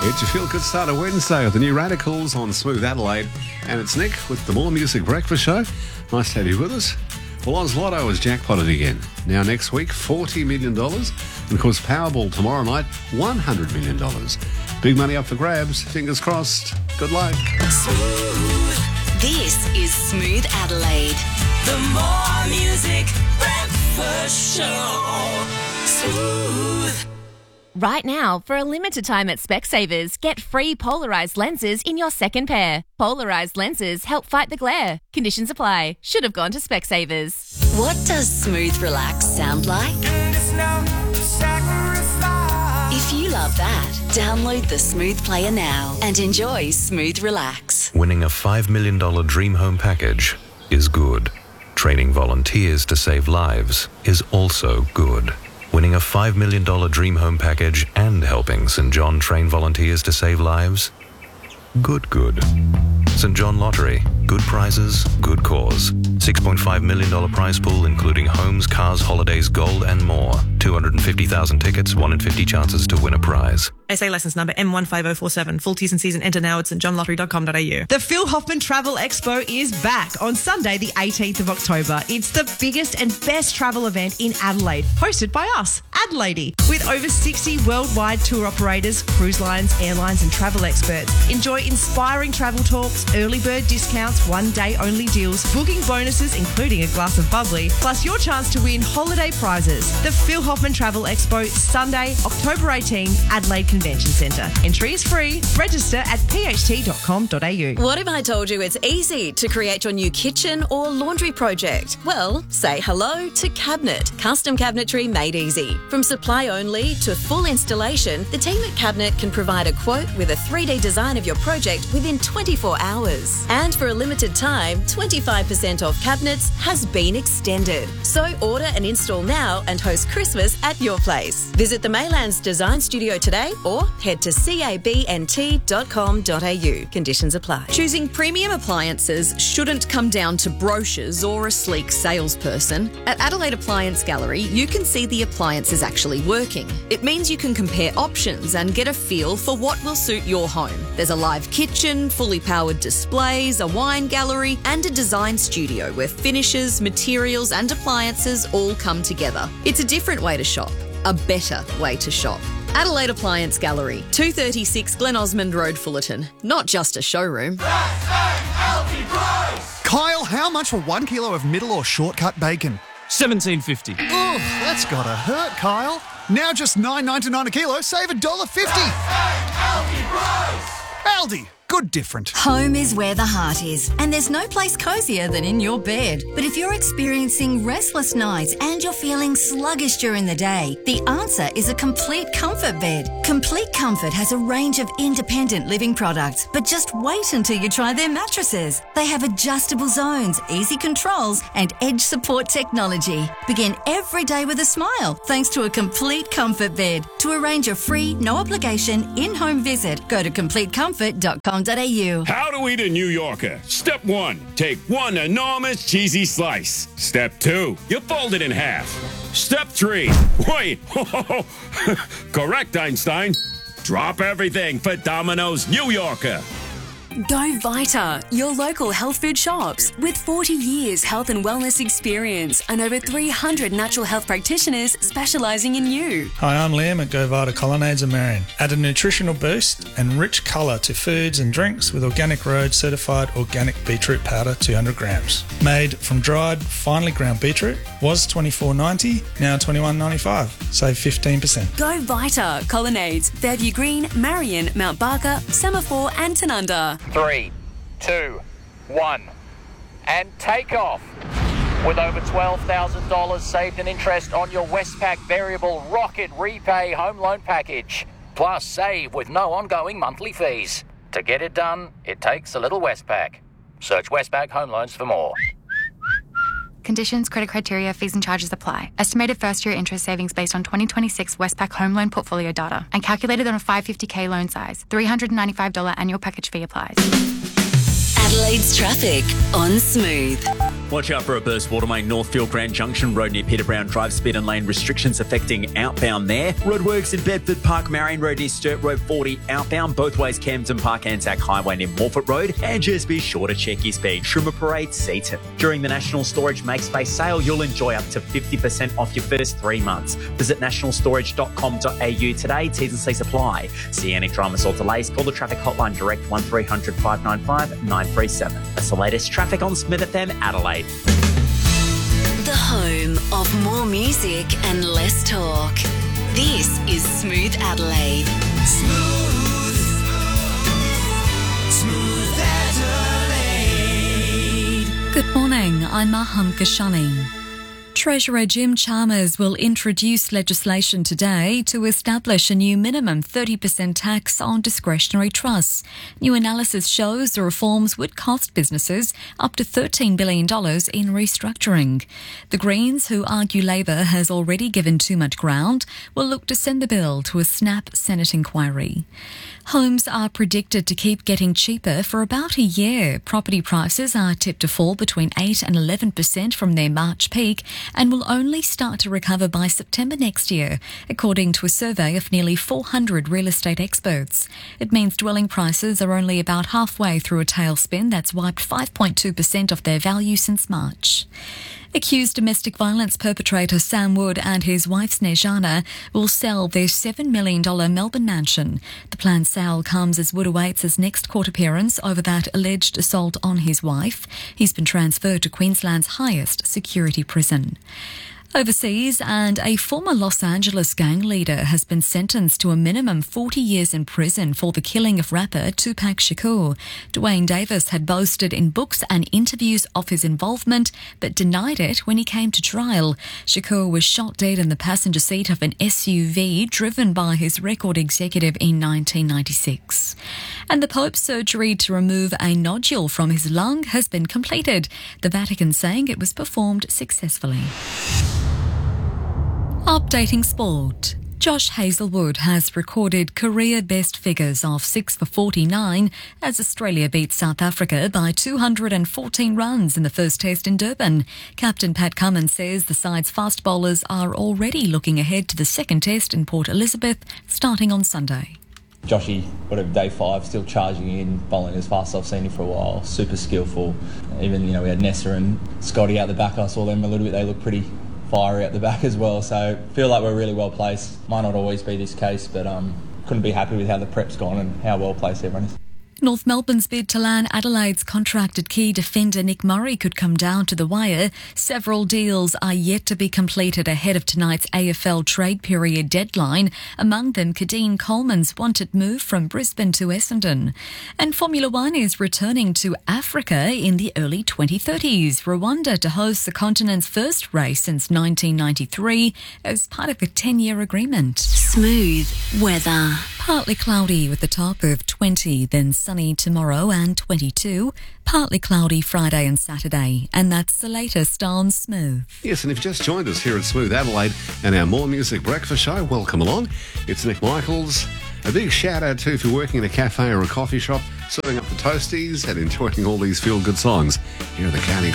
It's your feel-good start of Wednesday with the new Radicals on Smooth Adelaide. And it's Nick with the More Music Breakfast Show. Nice to have you with us. Well, Oz Lotto has jackpotted again. Now next week, $40 million. And of course, Powerball tomorrow night, $100 million. Big money up for grabs. Fingers crossed. Good luck. Smooth. This is Smooth Adelaide. The More Music Breakfast Show. Smooth. Right now, for a limited time at Specsavers, get free polarised lenses in your second pair. Polarised lenses help fight the glare. Conditions apply. Should have gone to Specsavers. What does Smooth Relax sound like? If you love that, download the Smooth Player now and enjoy Smooth Relax. Winning a $5 million dream home package is good. Training volunteers to save lives is also good. Winning a $5 million dream home package and helping St. John train volunteers to save lives? Good. St. John Lottery. Good prizes, good cause. $6.5 million prize pool including homes, cars, holidays, gold and more. 250,000 tickets, 1 in 50 chances to win a prize. SA licence number M15047. Full T's and C's and enter now at stjohnlottery.com.au. The Phil Hoffman Travel Expo is back on Sunday, the 18th of October. It's the biggest and best travel event in Adelaide, hosted by us, Adelaide, with over 60 worldwide tour operators, cruise lines, airlines and travel experts. Enjoy inspiring travel talks, early bird discounts, one-day only deals, booking bonuses including a glass of bubbly, plus your chance to win holiday prizes. The Phil Hoffman Travel Expo, Sunday, October 18, Adelaide Convention Centre. Entry is free. Register at pht.com.au. What if I told you it's easy to create your new kitchen or laundry project? Well, say hello to Cabinet. Custom cabinetry made easy. From supply only to full installation, the team at Cabinet can provide a quote with a 3D design of your project within 24 hours. And for a limited time, 25% off cabinets has been extended. So order and install now and host Christmas at your place. Visit the Maylands Design Studio today or head to cabnt.com.au. Conditions apply. Choosing premium appliances shouldn't come down to brochures or a sleek salesperson. At Adelaide Appliance Gallery, you can see the appliances actually working. It means you can compare options and get a feel for what will suit your home. There's a live kitchen, fully powered displays, a wine gallery, and a design studio where finishes, materials, and appliances all come together. It's a different way to shop, a better way to shop. Adelaide Appliance Gallery, 236 Glen Osmond Road, Fullerton. Not just a showroom. Kyle, how much for 1 kilo of middle or shortcut bacon? $17.50. Oh, that's gotta hurt, Kyle. Now just $9.99 a kilo, save $1.50. Aldi, good different. Home is where the heart is, and there's no place cosier than in your bed. But if you're experiencing restless nights and you're feeling sluggish during the day, the answer is a Complete Comfort bed. Complete Comfort has a range of independent living products, but just wait until you try their mattresses. They have adjustable zones, easy controls, and edge support technology. Begin every day with a smile thanks to a Complete Comfort bed. To arrange a free, no obligation, in-home visit, go to CompleteComfort.com. How to eat a New Yorker. Step 1, take one enormous cheesy slice. Step 2, you fold it in half. Step 3, wait, correct, Einstein. Drop everything for Domino's New Yorker. Go Vita, your local health food shops. With 40 years health and wellness experience and over 300 natural health practitioners specialising in you. Hi, I'm Liam at Go Vita Colonnades in Marion. Add a nutritional boost and rich colour to foods and drinks with Organic Road certified organic beetroot powder 200 grams. Made from dried, finely ground beetroot. Was $24.90, now $21.95. Save 15%. Go Vita, Colonnades, Fairview Green, Marion, Mount Barker, Semaphore and Tanunda. 3, 2, 1, and take off. With over $12,000 saved in interest on your Westpac Variable Rocket Repay Home Loan Package. Plus save with no ongoing monthly fees. To get it done, it takes a little Westpac. Search Westpac Home Loans for more. Conditions, credit criteria, fees and charges apply. Estimated first-year interest savings based on 2026 Westpac home loan portfolio data and calculated on a $550K loan size. $395 annual package fee applies. Adelaide's traffic on Smooth. Watch out for a burst waterway Northfield Grand Junction Road near Peter Brown Drive. Speed and lane restrictions affecting outbound there. Roadworks in Bedford Park, Marion Road near Sturt Road 40 outbound. Both ways Camden Park, Anzac Highway near Morford Road. And just be sure to check your speed. Trimmer Parade, Seaton. During the National Storage Make Space sale, you'll enjoy up to 50% off your first 3 months. Visit nationalstorage.com.au today. T's and C's apply. See any dramas or delays, call the traffic hotline direct 1300 595 937. That's the latest traffic on Smith FM Adelaide. The home of more music and less talk. This is Smooth Adelaide. Smooth Adelaide. Good morning, I'm Maham Kashani. Treasurer Jim Chalmers will introduce legislation today to establish a new minimum 30% tax on discretionary trusts. New analysis shows the reforms would cost businesses up to $13 billion in restructuring. The Greens, who argue Labor has already given too much ground, will look to send the bill to a snap Senate inquiry. Homes are predicted to keep getting cheaper for about a year. Property prices are tipped to fall between 8 and 11% from their March peak and will only start to recover by September next year, according to a survey of nearly 400 real estate experts. It means dwelling prices are only about halfway through a tailspin that's wiped 5.2% of their value since March. Accused domestic violence perpetrator Sam Wood and his wife Snezana will sell their $7 million Melbourne mansion. The planned sale comes as Wood awaits his next court appearance over that alleged assault on his wife. He's been transferred to Queensland's highest security prison. Overseas, and a former Los Angeles gang leader has been sentenced to a minimum 40 years in prison for the killing of rapper Tupac Shakur. Dwayne Davis had boasted in books and interviews of his involvement, but denied it when he came to trial. Shakur was shot dead in the passenger seat of an SUV driven by his record executive in 1996. And the Pope's surgery to remove a nodule from his lung has been completed, the Vatican saying it was performed successfully. Updating sport. Josh Hazlewood has recorded career best figures of 6 for 49 as Australia beats South Africa by 214 runs in the first test in Durban. Captain Pat Cummins says the side's fast bowlers are already looking ahead to the second test in Port Elizabeth starting on Sunday. Joshy, day 5, still charging in, bowling as fast as I've seen him for a while, super skillful. Even, we had Nessa and Scotty out the back, I saw them a little bit, they look pretty fiery at the back as well, so feel like we're really well placed. Might not always be this case, but couldn't be happy with how the prep's gone and how well placed everyone is. North Melbourne's bid to land Adelaide's contracted key defender Nick Murray could come down to the wire. Several deals are yet to be completed ahead of tonight's AFL trade period deadline. Among them, Kadeen Coleman's wanted move from Brisbane to Essendon. And Formula One is returning to Africa in the early 2030s. Rwanda to host the continent's first race since 1993 as part of a 10-year agreement. Smooth weather. Partly cloudy with a top of 20, then sunny tomorrow and 22. Partly cloudy Friday and Saturday. And that's the latest on Smooth. Yes, and if you just joined us here at Smooth Adelaide and our More Music Breakfast Show, welcome along. It's Nick Michaels. A big shout out too if you're working in a cafe or a coffee shop, serving up the toasties and enjoying all these feel-good songs. Here are the County